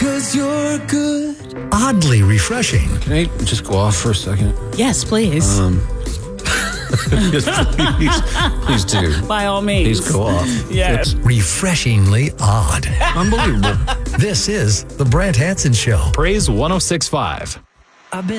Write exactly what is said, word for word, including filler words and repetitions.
'cause you're good. Oddly refreshing. Can I just go off for a second? Yes, please. Um, yes, please, please do. By all means. Please go off. Yes. Refreshingly odd. Unbelievable. This is The Brant Hanson Show. Praise one oh six point five. I've been